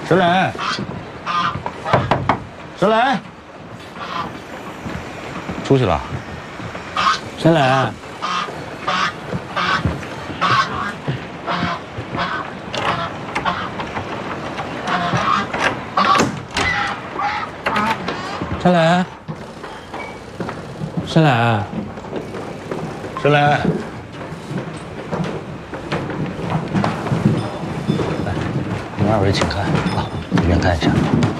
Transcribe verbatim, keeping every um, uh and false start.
石磊，石磊，出去了。 石磊，石磊，石磊， 石磊，来，您二位请看啊，里面看一下。